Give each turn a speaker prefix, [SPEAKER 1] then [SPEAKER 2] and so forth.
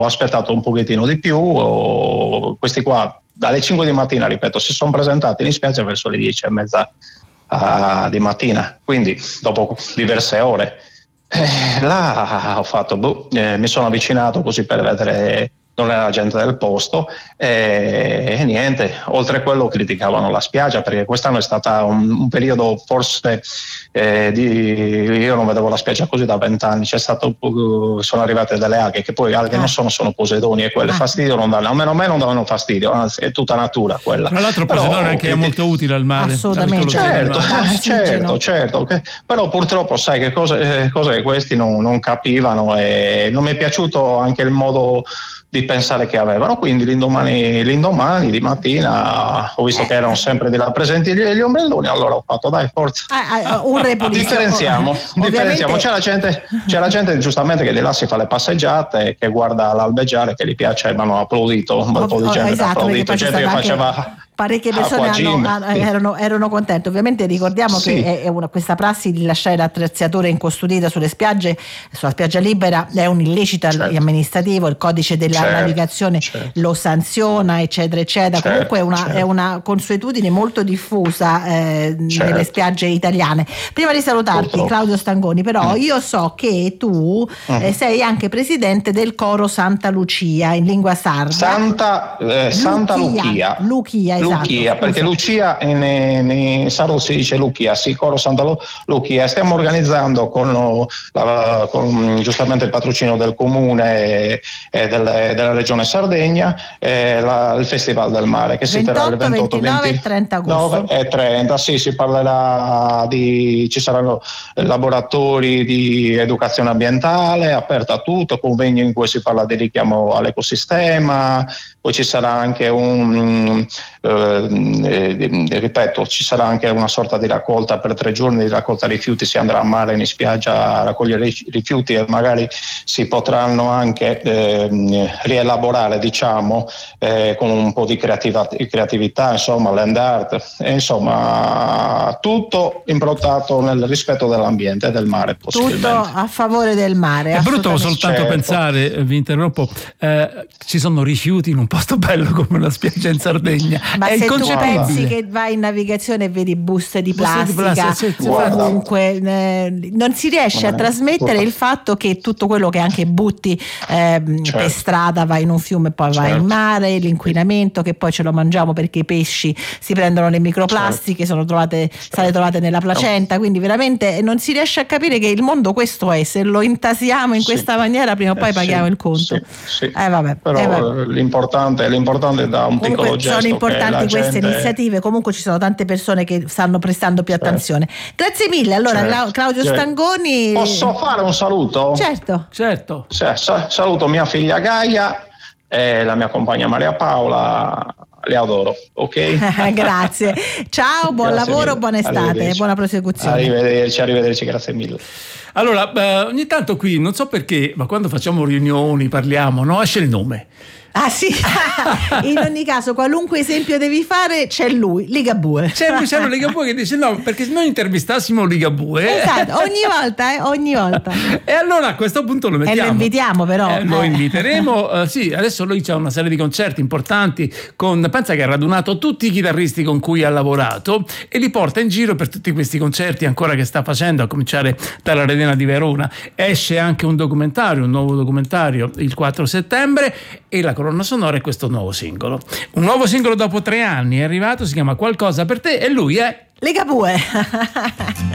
[SPEAKER 1] aspettato un pochettino di più. Questi qua dalle 5 di mattina, ripeto, si sono presentati in spiaggia verso le 10:30 di mattina, quindi dopo diverse ore. Là ho fatto, mi sono avvicinato così per vedere non era la gente del posto e niente, oltre a quello criticavano la spiaggia perché quest'anno è stato un periodo forse io non vedevo la spiaggia così da 20 anni, sono arrivate delle alghe che poi alghe non sono posedoni e quelle fastidio non danno, almeno a me non davano fastidio, anzi è tutta natura quella.
[SPEAKER 2] Tra l'altro Poseidone anche è molto utile al mare.
[SPEAKER 3] Assolutamente.
[SPEAKER 1] Certo, però purtroppo sai che cose che questi non capivano e non mi è piaciuto anche il modo di pensare che avevano, quindi l'indomani di mattina ho visto che erano sempre di là presenti gli ombrelloni, allora ho fatto dai forza
[SPEAKER 3] un repulizio.
[SPEAKER 1] differenziamo. C'è la gente giustamente che di là si fa le passeggiate, che guarda l'albeggiare, che gli piace, e mi hanno applaudito un bel po' di gente, applaudito, gente che faceva
[SPEAKER 3] parecchie persone erano contente. Ovviamente ricordiamo che questa prassi di lasciare l'attrezzatura incustodita sulla spiaggia libera è un illecito amministrativo, il codice della navigazione lo sanziona, eccetera eccetera. Comunque è una consuetudine molto diffusa nelle spiagge italiane. Prima di salutarti, Claudio Stangoni, però io so che tu sei anche presidente del coro Santa Lucia in lingua sarda.
[SPEAKER 1] Santa Lucia.
[SPEAKER 3] Esatto,
[SPEAKER 1] perché Lucia in sardo si dice Lucia, sì, coro Santa Lucia. Stiamo organizzando con giustamente il patrocinio del comune e della regione Sardegna il Festival del Mare che si terrà il 28,
[SPEAKER 3] 29 e 30 agosto.
[SPEAKER 1] 9 e 30, sì, si parlerà ci saranno laboratori di educazione ambientale aperta a tutto, convegni in cui si parla di richiamo all'ecosistema, poi ci sarà anche ripeto, ci sarà anche una sorta di raccolta per 3 giorni di raccolta rifiuti, si andrà a mare in spiaggia a raccogliere i rifiuti e magari si potranno anche rielaborare, diciamo, con un po' di creatività, insomma, land art, insomma tutto improntato nel rispetto dell'ambiente e del mare,
[SPEAKER 3] tutto a favore del mare.
[SPEAKER 2] È brutto soltanto pensare, vi interrompo, ci sono rifiuti in un posto bello come la spiaggia in Sardegna.
[SPEAKER 3] Ma se tu pensi che vai in navigazione e vedi buste di plastica comunque non si riesce a trasmettere il fatto che tutto quello che anche butti per strada va in un fiume e poi va in mare, l'inquinamento che poi ce lo mangiamo perché i pesci si prendono le microplastiche, sono state trovate nella placenta, quindi veramente non si riesce a capire che il mondo questo è, se lo intasiamo in questa maniera prima o poi paghiamo il conto.
[SPEAKER 1] Però l'importante è da un piccolo gesto.
[SPEAKER 3] Sono importanti queste iniziative, comunque ci sono tante persone che stanno prestando più attenzione. Grazie mille. Allora Claudio Stangoni,
[SPEAKER 1] posso fare un saluto?
[SPEAKER 3] Certo.
[SPEAKER 1] Saluto mia figlia Gaia e la mia compagna Maria Paola, le adoro, ok?
[SPEAKER 3] Grazie, ciao, buon lavoro, buona estate, buona prosecuzione.
[SPEAKER 1] Arrivederci, grazie mille.
[SPEAKER 2] Allora, ogni tanto qui, non so perché, ma quando facciamo riunioni, parliamo, esce il nome.
[SPEAKER 3] Ah sì, in ogni caso qualunque esempio devi fare c'è lui, Ligabue.
[SPEAKER 2] C'è Ligabue che dice no, perché se noi intervistassimo Ligabue.
[SPEAKER 3] Esatto, ogni volta.
[SPEAKER 2] E allora a questo punto lo mettiamo.
[SPEAKER 3] E lo invitiamo però.
[SPEAKER 2] Lo inviteremo, sì, adesso lui c'ha una serie di concerti importanti pensa che ha radunato tutti i chitarristi con cui ha lavorato e li porta in giro per tutti questi concerti ancora che sta facendo, a cominciare dalla Redena di Verona. Esce anche un nuovo documentario il 4 settembre e la colonna sonora è questo nuovo singolo. Un nuovo singolo dopo 3 anni è arrivato, si chiama Qualcosa per te e lui è
[SPEAKER 3] Ligabue.